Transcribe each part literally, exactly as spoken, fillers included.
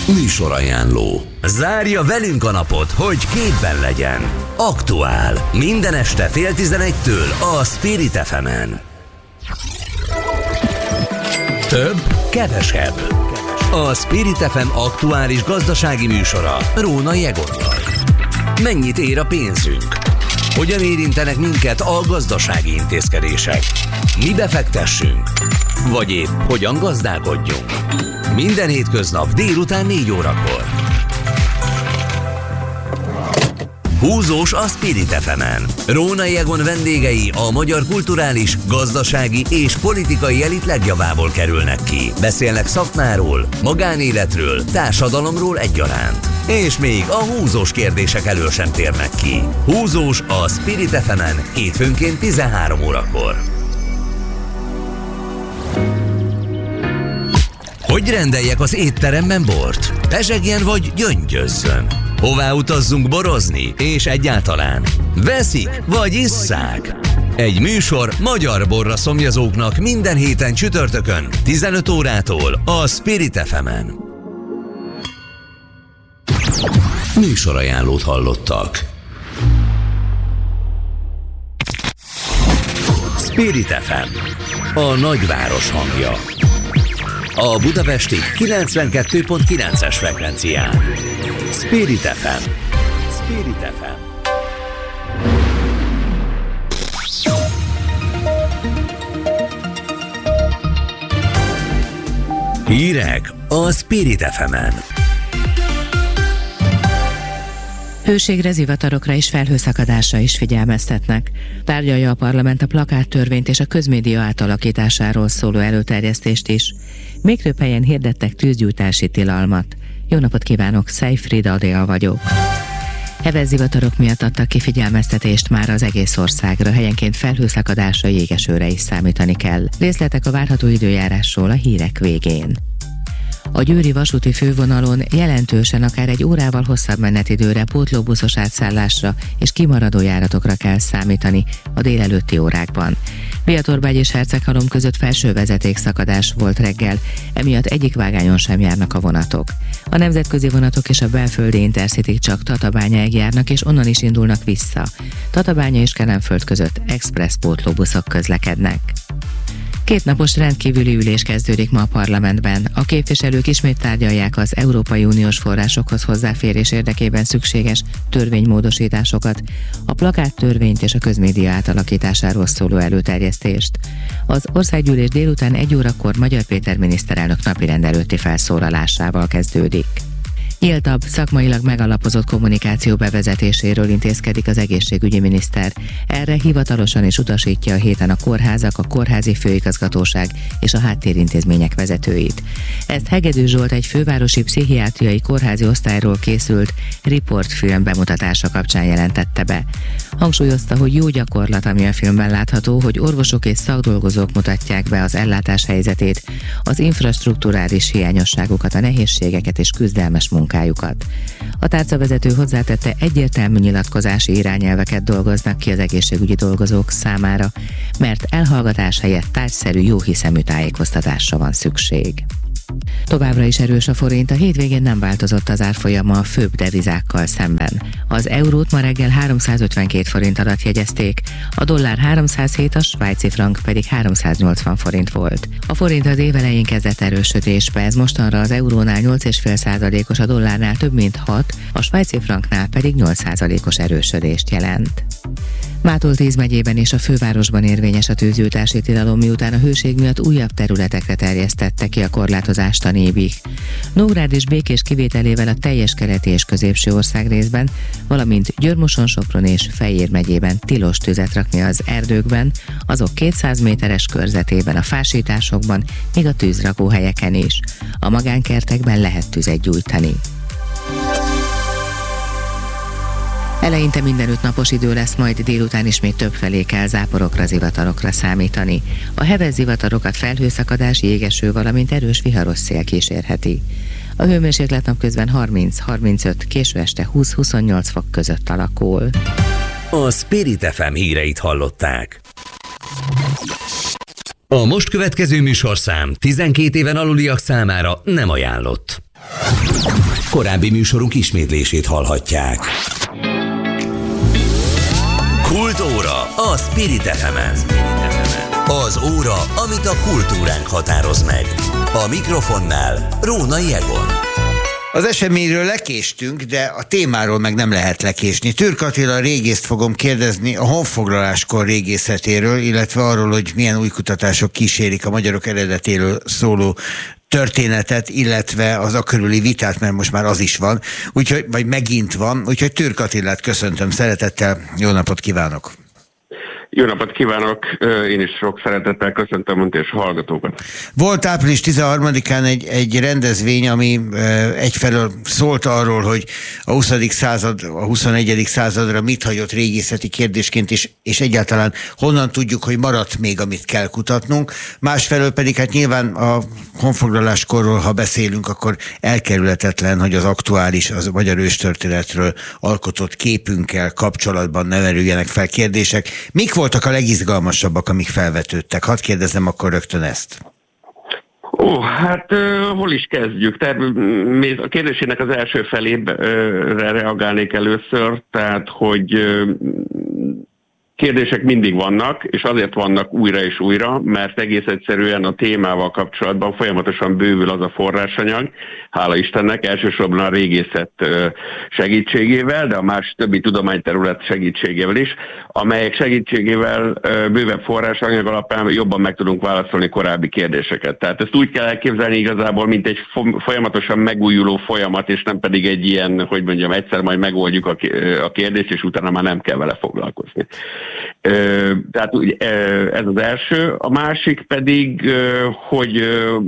Műsorajánló. Zárja velünk a napot, hogy képben legyen. Aktuál. Minden este fél tizenegytől a Spirit ef emen. Több, kevesebb. A Spirit ef em aktuális gazdasági műsora Rónai Egonnal. Mennyit ér a pénzünk? Hogyan érintenek minket a gazdasági intézkedések? Mi befektessünk? Vagy épp hogyan gazdálkodjunk? Minden hétköznap délután négy órakor. Húzós a Spirit ef emen. Rónai Egon vendégei a magyar kulturális, gazdasági és politikai elit legjavából kerülnek ki. Beszélnek szakmáról, magánéletről, társadalomról egyaránt. És még a húzós kérdések elől sem térnek ki. Húzós a Spirit ef emen hétfőnként tizenhárom órakor. Hogy rendeljek az étteremben bort? Pezsegjen vagy gyöngyözzön? Hová utazzunk borozni? És egyáltalán veszik vagy isszák? Egy műsor magyar borra szomjazóknak minden héten csütörtökön tizenöt órától a Spirit ef emen. Műsorajánlót hallottak. Spirit ef em, a nagyváros hangja. A budapesti kilencvenkettő pont kilences frekvencián. Spirit ef em. Spirit ef em. Hírek a Spirit ef emen. Hőségre, zivatarokra és felhőszakadásra is figyelmeztetnek. Tárgyalja a parlament a plakáttörvényt és a közmédia átalakításáról szóló előterjesztést is. Még több helyen hirdettek tűzgyújtási tilalmat. Jó napot kívánok, Szejfried Adél vagyok. Heves zivatarok miatt adtak ki figyelmeztetést már az egész országra, helyenként felhőszakadásra, jégesőre is számítani kell. Részletek a várható időjárásról a hírek végén. A győri vasúti fővonalon jelentősen akár egy órával hosszabb menetidőre, pótlóbuszos átszállásra és kimaradó járatokra kell számítani a délelőtti órákban. Biatorbágy és Herceghalom között felső vezetékszakadás volt reggel, emiatt egyik vágányon sem járnak a vonatok. A nemzetközi vonatok és a belföldi Intercityk csak Tatabányáig járnak, és onnan is indulnak vissza. Tatabánya és Kelenföld között express pótlóbuszok közlekednek. Kétnapos rendkívüli ülés kezdődik ma a parlamentben. A képviselők ismét tárgyalják az Európai Uniós forrásokhoz hozzáférés érdekében szükséges törvénymódosításokat, a plakáttörvényt és a közmédia átalakításáról szóló előterjesztést. Az országgyűlés délután egy órakor Magyar Péter miniszterelnök napirend előtti felszólalásával kezdődik. Nyíltabb, szakmailag megalapozott kommunikáció bevezetéséről intézkedik az egészségügyi miniszter. Erre hivatalosan is utasítja a héten a kórházak, a kórházi főigazgatóság és a háttérintézmények vezetőit. Ezt Hegedű Zsolt egy fővárosi pszichiátriai kórházi osztályról készült riportfilm bemutatása kapcsán jelentette be. Hangsúlyozta, hogy jó gyakorlat, ami a filmben látható, hogy orvosok és szakdolgozók mutatják be az ellátás helyzetét, az infrastrukturális hiányosságokat, a nehézségeket és küzdelmes munkájukat. A tárcavezető hozzátette, egyértelmű nyilatkozási irányelveket dolgoznak ki az egészségügyi dolgozók számára, mert elhallgatás helyett tárgyszerű, jóhiszemű tájékoztatásra van szükség. Továbbra is erős a forint, a hétvégén nem változott az árfolyama a főbb devizákkal szemben. Az eurót ma reggel háromszázötvenkét forint alatt jegyezték, a dollár háromszázhét, a svájci frank pedig háromszáznyolcvan forint volt. A forint az év elején kezdett erősödésbe, ez mostanra az eurónál nyolc egész öt százalékos, a dollárnál több mint hat, a svájci franknál pedig nyolc százalékos erősödést jelent. Mától tíz megyében és a fővárosban érvényes a tűzgyújtási tilalom, miután a hőség miatt újabb területekre terjesztette ki a korlátozást a nébig. Nógrád és Békés kivételével a teljes keleti és középső országrészben, valamint Győr-Moson, Sopron és Fejér megyében tilos tüzet rakni az erdőkben, azok kétszáz méteres körzetében, a fásításokban, még a tűzrakóhelyeken is. A magánkertekben lehet tüzet gyújtani. Eleinte mindenütt napos idő lesz, majd délután ismét többfelé kell záporokra, zivatarokra számítani. A heves zivatarokat felhőszakadás, jégeső, valamint erős viharos szél kísérheti. A hőmérséklet napközben harminc-harmincöt, késő este húsz-huszonnyolc fok között alakul. A Spirit ef em híreit hallották. A most következő műsorszám tizenkét éven aluliak számára nem ajánlott. Korábbi műsorunk ismétlését hallhatják. Kultúra a Spirit ef emen. Az óra, amit a kultúránk határoz meg. A mikrofonnál Rónai Egon. Az eseményről lekéstünk, de a témáról meg nem lehet lekésni. Türk Attila régészt fogom kérdezni a honfoglaláskor régészetéről, illetve arról, hogy milyen új kutatások kísérik a magyarok eredetéről szóló történetet, illetve az a körüli vitát, mert most már az is van, úgyhogy, vagy megint van, úgyhogy Türk Attilát köszöntöm szeretettel, jó napot kívánok! Jó napot kívánok! Én is sok szeretettel köszöntöm Önt és a hallgatókat. Volt április tizenharmadikán egy, egy rendezvény, ami egyfelől szólt arról, hogy a huszadik század, a huszonegyedik századra mit hagyott régészeti kérdésként, és, és egyáltalán honnan tudjuk, hogy maradt még, amit kell kutatnunk. Másfelől pedig hát nyilván a honfoglaláskorról, ha beszélünk, akkor elkerülhetetlen, hogy az aktuális, az magyar őstörténetről alkotott képünkkel kapcsolatban ne merüljenek fel kérdések. Mik voltak a legizgalmasabbak, amik felvetődtek? Hadd kérdezem akkor rögtön ezt. Ó, hát uh, hol is kezdjük? Tehát a kérdésének az első felére reagálnék először, tehát hogy uh, kérdések mindig vannak, és azért vannak újra és újra, mert egész egyszerűen a témával kapcsolatban folyamatosan bővül az a forrásanyag, hála Istennek, elsősorban a régészet segítségével, de a más többi tudományterület segítségével is, amelyek segítségével bővebb forrásanyag alapján jobban meg tudunk válaszolni korábbi kérdéseket. Tehát ezt úgy kell elképzelni igazából, mint egy folyamatosan megújuló folyamat, és nem pedig egy ilyen, hogy mondjam, egyszer majd megoldjuk a kérdést, és utána már nem kell vele foglalkozni. Tehát ez az első. A másik pedig, hogy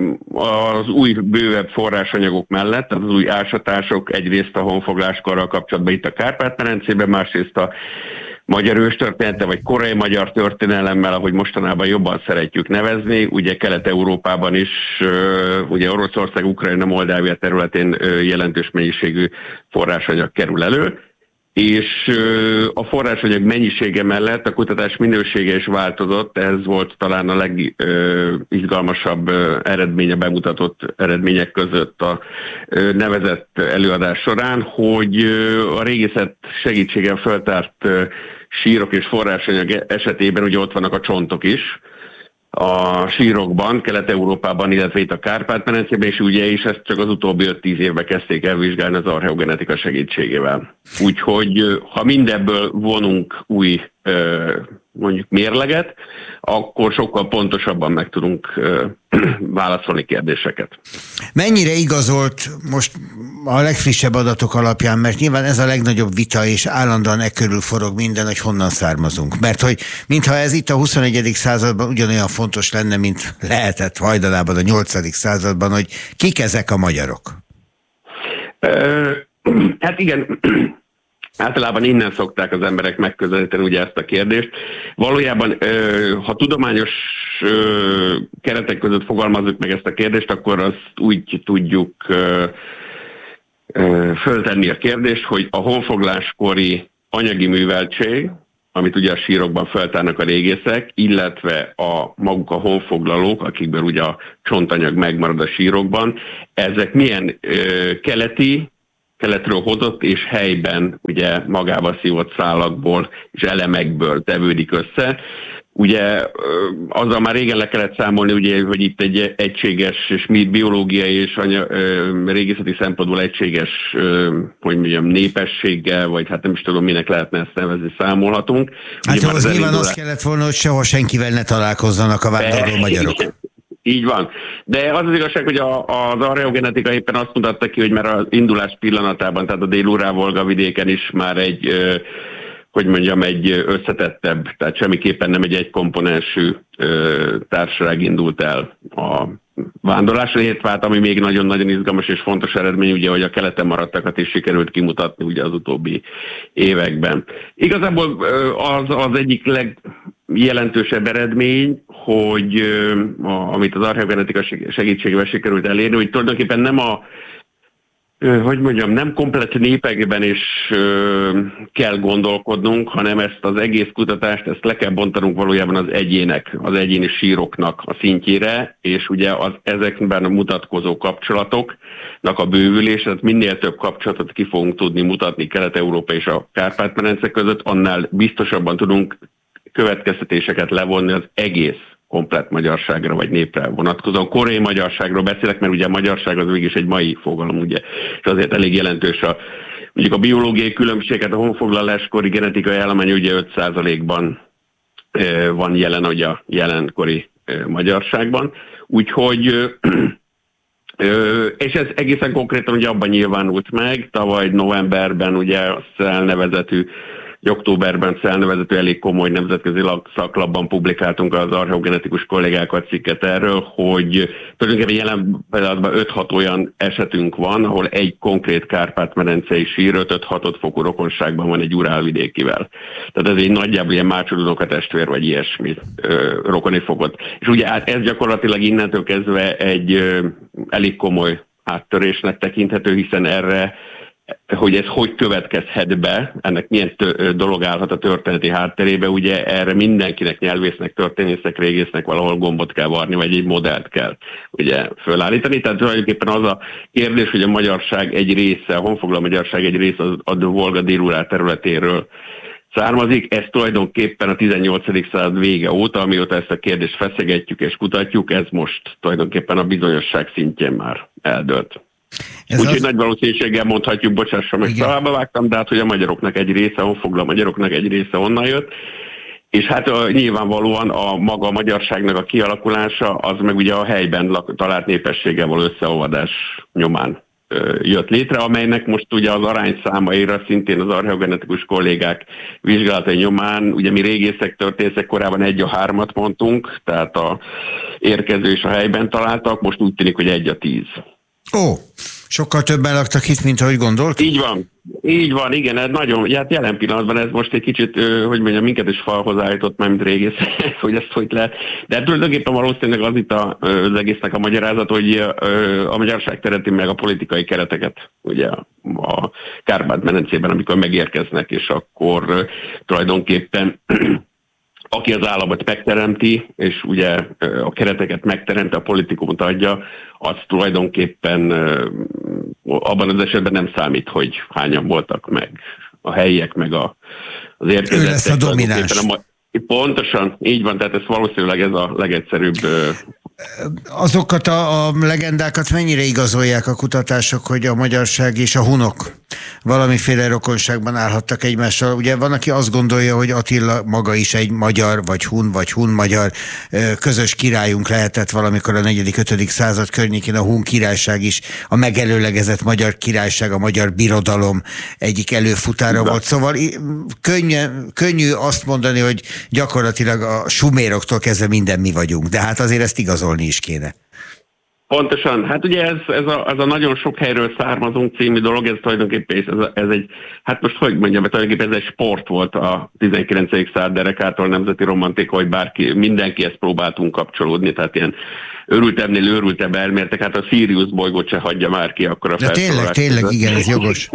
az új bővebb forrásanyagok mellett, tehát az új ásatások egyrészt a honfogláskorral kapcsolatban itt a Kárpát-medencében, másrészt a magyar őstörténete, vagy korai magyar történelemmel, ahogy mostanában jobban szeretjük nevezni, ugye Kelet-Európában is, ugye Oroszország, Ukrajna, Moldávia területén jelentős mennyiségű forrásanyag kerül elő, és a forrásanyag mennyisége mellett a kutatás minősége is változott, ez volt talán a legizgalmasabb eredménye, bemutatott eredmények között a nevezett előadás során, hogy a régészet segítséggel feltárt sírok és forrásanyag esetében ugye ott vannak a csontok is, a sírokban, Kelet-Európában, illetve itt a Kárpát-medencében, és ugye is ezt csak az utóbbi öt-tíz évben kezdték elvizsgálni az archeogenetika segítségével. Úgyhogy ha mindebből vonunk új mondjuk mérleget, akkor sokkal pontosabban meg tudunk válaszolni kérdéseket. Mennyire igazolt most a legfrissebb adatok alapján, mert nyilván ez a legnagyobb vita, és állandóan e körül forog minden, hogy honnan származunk. Mert hogy mintha ez itt a huszonegyedik században ugyanolyan fontos lenne, mint lehetett hajdanában a nyolcadik században, hogy kik ezek a magyarok? Uh, hát igen... Általában innen szokták az emberek megközelíteni ugye ezt a kérdést. Valójában, ha tudományos keretek között fogalmazzuk meg ezt a kérdést, akkor azt úgy tudjuk föltenni a kérdést, hogy a honfogláskori anyagi műveltség, amit ugye a sírokban feltárnak a régészek, illetve a maguk a honfoglalók, akikből ugye a csontanyag megmarad a sírokban, ezek milyen keleti, keletről hozott és helyben ugye magába szívott szálakból és elemekből tevődik össze. Ugye azzal már régen le kellett számolni, ugye, hogy itt egy egységes és biológiai és anya, régészeti szempontból egységes, hogy mondjam, népességgel, vagy hát nem is tudom, minek lehetne ezt nevezni, számolhatunk. Hát az nyilván az kellett volna, hogy soha senkivel ne találkozzanak a vándorló magyarok. Így van. De az az igazság, hogy a, az archeogenetika éppen azt mutatta ki, hogy már az indulás pillanatában, tehát a Dél-Ural-Volga vidéken is már egy, hogy mondjam, egy összetettebb, tehát semmiképpen nem egy egykomponensű társaság indult el a vándorlásra, illetve hát, ami még nagyon-nagyon izgalmas és fontos eredmény, ugye, hogy a keleten maradtakat is sikerült kimutatni ugye az utóbbi években. Igazából az, az egyik legjelentősebb eredmény, hogy amit az archeogenetika segítségével sikerült elérni, hogy tulajdonképpen nem a hogy mondjam, nem komplett népekben is ö, kell gondolkodnunk, hanem ezt az egész kutatást, ezt le kell bontanunk valójában az egyének, az egyéni síroknak a szintjére, és ugye az ezekben a mutatkozó kapcsolatoknak a bővülés, tehát minél több kapcsolatot ki fogunk tudni mutatni Kelet-Európa és a Kárpát-medence között, annál biztosabban tudunk következtetéseket levonni az egész komplett magyarságra vagy népre vonatkozóan. Koreai magyarságról beszélek, mert ugye a magyarság az mégis egy mai fogalom, ugye, és azért elég jelentős a, mondjuk a biológiai különbséget, a honfoglaláskori genetikai állomány ugye öt százalékban e, van jelen, ugye a jelenkori e, magyarságban. Úgyhogy e, és ez egészen konkrétan ugye abban nyilvánult meg, tavaly novemberben ugye a SZEL nevezetű októberben SZEL nevezetű elég komoly nemzetközi szaklapban publikáltunk az archeogenetikus kollégákat cikket erről, hogy tulajdonképpen jelen pillanatban öt-hat olyan esetünk van, ahol egy konkrét Kárpát-medencei sír öt-hat fokú rokonságban van egy urálvidékivel. Tehát ez egy nagyjából ilyen mácsodunok a testvér, vagy ilyesmi ö, rokoni fogott. És ugye hát ez gyakorlatilag innentől kezdve egy ö, elég komoly áttörésnek tekinthető, hiszen erre hogy ez hogy következhet be, ennek milyen tö- dolog állhat a történeti hátterébe, ugye erre mindenkinek, nyelvésznek, történésznek, régésznek valahol gombot kell varni, vagy egy modellt kell ugye fölállítani. Tehát tulajdonképpen az a kérdés, hogy a magyarság egy része, a honfoglaló magyarság egy része az a Volga-Dél-Urál területéről származik. Ez tulajdonképpen a tizennyolcadik század vége óta, amióta ezt a kérdést feszegetjük és kutatjuk, ez most tulajdonképpen a bizonyosság szintjén már eldőlt. Úgyhogy az... nagy valószínűséggel mondhatjuk, bocsássa meg, szavába vágtam, de hát, hogy a magyaroknak egy része, honfoglaló magyaroknak egy része onnan jött, és hát a, nyilvánvalóan a maga a magyarságnak a kialakulása, az meg ugye a helyben lak, talált népességgel való összeolvadás nyomán ö, jött létre, amelynek most ugye az arányszámaira szintén az archeogenetikus kollégák vizsgálatai nyomán, ugye mi régészek, történészek korábban egy a hármat mondtunk, tehát a érkező és a helyben találtak, most úgy tűnik, hogy egy a tíz. Ó, sokkal többen laktak itt, mint ahogy gondolt? Így van. Így van, igen, ez nagyon, hát jelen pillanatban ez most egy kicsit, hogy mondjam, minket is falhoz állított már, mint régész, hogy ezt hogy lehet. De tulajdonképpen valószínűleg az itt a, az egésznek a magyarázat, hogy a magyarság tereti meg a politikai kereteket, ugye a Kárpát-medencében, amikor megérkeznek, és akkor tulajdonképpen aki az államot megteremti, és ugye a kereteket megteremti, a politikumot adja, az tulajdonképpen abban az esetben nem számít, hogy hányan voltak meg a helyiek, meg a, az érkezettek. Ő lesz a domináns. Pontosan, így van, tehát ez valószínűleg ez a legegyszerűbb. Azokat a, a legendákat mennyire igazolják a kutatások, hogy a magyarság és a hunok valamiféle rokonságban állhattak egymással? Ugye van, aki azt gondolja, hogy Attila maga is egy magyar, vagy hun, vagy hun-magyar közös királyunk lehetett valamikor a negyedik-ötödik század környékén, a hun királyság is, a megelőlegezett magyar királyság, a magyar birodalom egyik előfutára volt. Szóval könnyű, könnyű azt mondani, hogy gyakorlatilag a suméroktól kezdve minden mi vagyunk, de hát azért ezt igazolni is kéne. Pontosan. Hát ugye ez, ez, a, ez a nagyon sok helyről származunk című dolog, ez tulajdonképpen ez, ez egy, hát most hogy mondjam, tulajdonképpen ez egy sport volt a tizenkilencedik század derekától, nemzeti romantika, hogy bárki, mindenkihez próbáltunk kapcsolódni, tehát ilyen őrültebbnél őrültebb elmértek, hát a Sirius bolygót se hagyja már ki akkor a felszólalás. Tényleg, tényleg, között. Igen, ez jogos.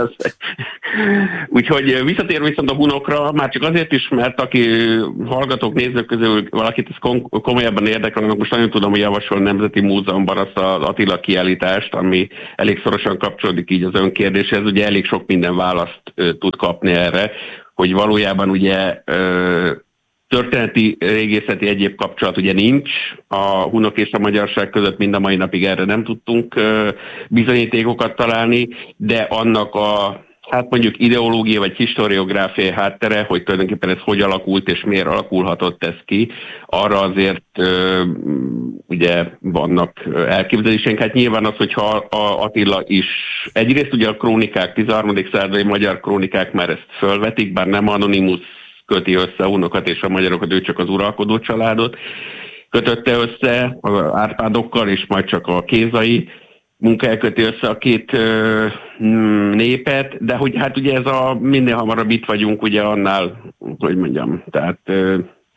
Úgyhogy visszatér viszont a hunokra, már csak azért is, mert aki hallgatók, nézők közül valakit ez komolyabban érdekel, most nagyon tudom, hogy javasol Nemzeti Múzeumban azt az Attila kiállítást, ami elég szorosan kapcsolódik így az önkérdéshez, ugye elég sok minden választ ö, tud kapni erre, hogy valójában ugye ö, történeti, régészeti egyéb kapcsolat ugye nincs, a hunok és a magyarság között mind a mai napig erre nem tudtunk ö, bizonyítékokat találni, de annak a hát mondjuk ideológia vagy historiográfiai háttere, hogy tulajdonképpen ez hogy alakult és miért alakulhatott ez ki, arra azért ö, ugye vannak elképzeléseink. Hát nyilván az, hogyha a Attila is, egyrészt ugye a krónikák, tizenharmadik századi magyar krónikák már ezt fölvetik, bár nem Anonymus köti össze a hunokat és a magyarokat, ő csak az uralkodó családot kötötte össze az Árpádokkal, és majd csak a kézai munka elköti össze a két ö, népet, de hogy hát ugye ez a minél hamarabb itt vagyunk, ugye annál, hogy mondjam, tehát ö,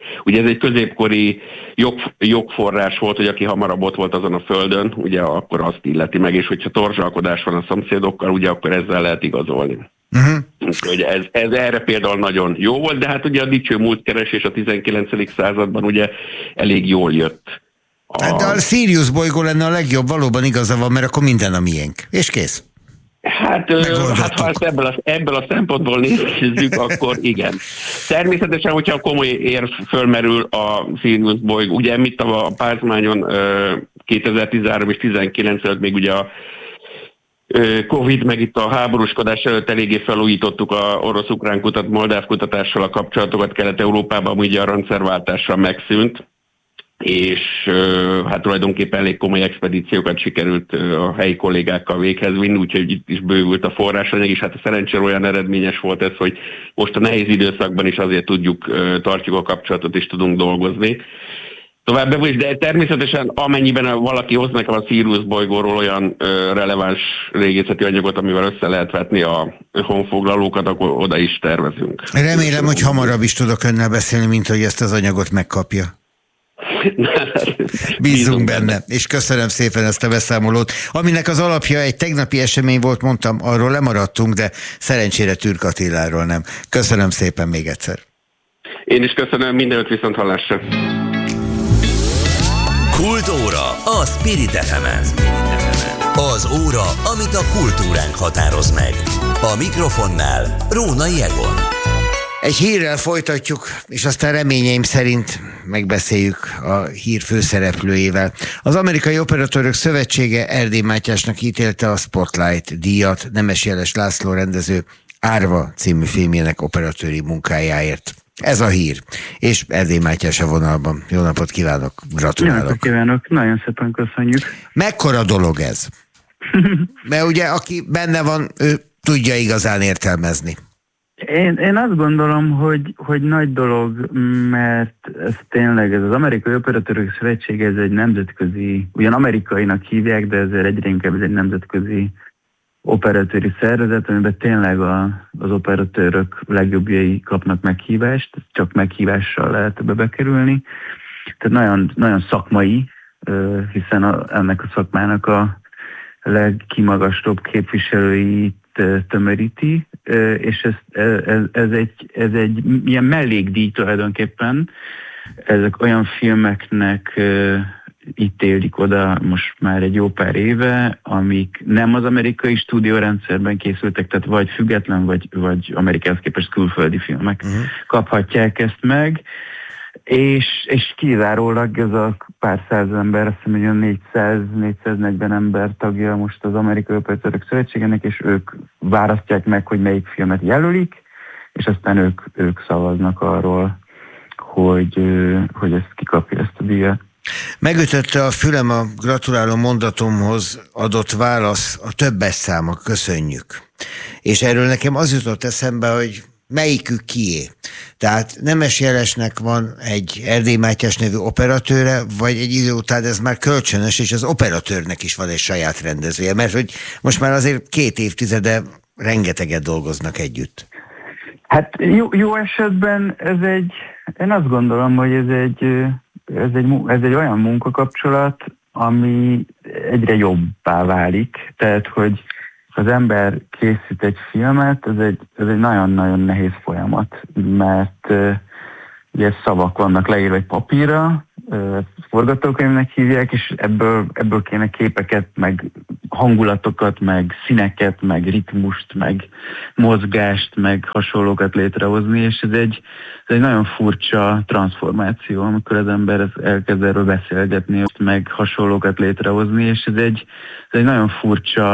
Ugye ez egy középkori jog, jogforrás volt, hogy aki hamarabb ott volt azon a földön, ugye akkor azt illeti meg, és hogyha torzsalkodás van a szomszédokkal, ugye akkor ezzel lehet igazolni. Uh-huh. Úgyhogy ez, ez erre például nagyon jó volt, de hát ugye a dicső múltkeresés a tizenkilencedik században ugye elég jól jött. A... Hát de a Sirius bolygó lenne a legjobb, valóban igaza van, mert akkor minden a miénk. És kész. Hát, hát ha ezt ebből a, ebből a szempontból nézzük, akkor igen. Természetesen, hogyha komoly érv fölmerül a Sirius bolygó, ugye mit a pázmányon kétezer-tizenhárom és tizenkilenc előtt még ugye a Covid, meg itt a háborúskodás előtt eléggé felújítottuk a orosz-ukrán kutat, moldáv kutatással a kapcsolatokat Kelet-Európában, ugye a rendszerváltásra megszűnt, és hát tulajdonképpen elég komoly expedíciókat sikerült a helyi kollégákkal véghez vinni, úgyhogy itt is bővült a forrásanyag, és hát szerencsére olyan eredményes volt ez, hogy most a nehéz időszakban is azért tudjuk, tartjuk a kapcsolatot és tudunk dolgozni. Továbbá is, de természetesen amennyiben valaki hoz nekem a Sirius bolygóról olyan ö, releváns régészeti anyagot, amivel össze lehet vetni a honfoglalókat, akkor oda is tervezünk. Remélem, hogy hamarabb is tudok önnel beszélni, mint hogy ezt az anyagot megkapja. Bízunk benne, és köszönöm szépen ezt a beszámolót. Aminek az alapja egy tegnapi esemény volt, mondtam, arról lemaradtunk, de szerencsére Türk Attiláról nem. Köszönöm szépen még egyszer. Én is köszönöm, mindenütt viszont hallásra. Kultóra a Spirit ef emen. Az óra, amit a kultúránk határoz meg. A mikrofonnál Rónai Egon. Egy hírrel folytatjuk, és aztán reményeim szerint megbeszéljük a hír főszereplőjével. Az Amerikai Operatőrök Szövetsége Erdély Mátyásnak ítélte a Spotlight díjat Nemes Jeles László rendező Árva című filmjének operatőri munkájáért. Ez a hír. És Erdély Mátyás a vonalban. Jó napot kívánok, gratulálok. Jó napot kívánok, nagyon szépen köszönjük. Mekkora dolog ez? Mert ugye aki benne van, ő tudja igazán értelmezni. Én, én azt gondolom, hogy, hogy nagy dolog, mert ez tényleg, ez az Amerikai Operatőrök Szövetsége, ez egy nemzetközi, ugyan amerikainak hívják, de ezért egyre inkább ez egy nemzetközi operatőri szervezet, amiben tényleg a, az operatőrök legjobbjai kapnak meghívást, csak meghívással lehet ebbe bekerülni. Tehát nagyon, nagyon szakmai, hiszen a, ennek a szakmának a legkimagaslóbb képviselőit tömöríti, és ez, ez, ez, egy, ez egy ilyen mellékdíj tulajdonképpen. Ezek olyan filmeknek ítélik oda most már egy jó pár éve, amik nem az amerikai stúdiórendszerben készültek, tehát vagy független, vagy, vagy Amerikához képest külföldi filmek uh-huh. kaphatják ezt meg, és, és kizárólag ez a pár száz ember, azt hiszem, hogy négyszáz-négyszáznegyven ember tagja most az Amerikai Operatőrök Szövetségének, és ők választják meg, hogy melyik filmet jelölik, és aztán ők, ők szavaznak arról, hogy, hogy ezt kikapja ezt a díjat. Megütötte a fülem a gratuláló mondatomhoz adott válasz, a többes száma, köszönjük. És erről nekem az jutott eszembe, hogy melyikük kié. Tehát Nemes Jelesnek van egy Erdély Mátyás nevű operatőre, vagy egy idő után ez már kölcsönös, és az operatőrnek is van egy saját rendezője, mert hogy most már azért két évtizede rengeteget dolgoznak együtt. Hát jó, jó esetben ez egy, én azt gondolom, hogy ez egy, ez egy, ez egy olyan munkakapcsolat, ami egyre jobbá válik. Tehát, hogy az ember készít egy filmet, ez egy, ez egy nagyon-nagyon nehéz folyamat, mert uh, ugye szavak vannak leírva egy papírra, uh, forgatókönyvnek hívják, és ebből, ebből kéne képeket, meg hangulatokat, meg színeket, meg ritmust, meg mozgást, meg hasonlókat létrehozni, és ez egy, ez egy nagyon furcsa transformáció, amikor az ember elkezd erről beszélgetni, meg hasonlókat létrehozni, és ez egy, ez egy nagyon furcsa